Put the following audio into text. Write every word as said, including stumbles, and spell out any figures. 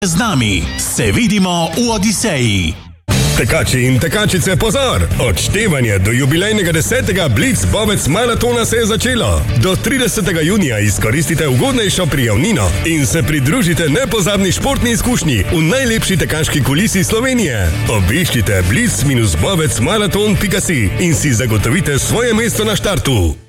Z nami se vidimo v Odiseji. Tekači in tekačice, pozor! Odštevanje do jubilejnega desetega Blitz Bovec maratona se je začelo. Do tridesetega junija izkoristite ugodnejšo prijavnino in se pridružite nepozabni športni izkušnji v najlepši tekaški kulisi Slovenije. Obiščite blitz dash bovec maraton pika si in si zagotovite svoje mesto na štartu.